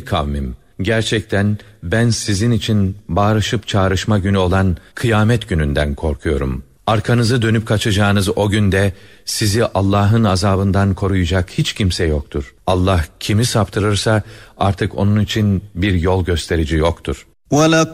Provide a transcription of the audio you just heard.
kavmim! Gerçekten ben sizin için bağırışıp çağrışma günü olan kıyamet gününden korkuyorum. Arkanızı dönüp kaçacağınız o günde sizi Allah'ın azabından koruyacak hiç kimse yoktur. Allah kimi saptırırsa artık onun için bir yol gösterici yoktur.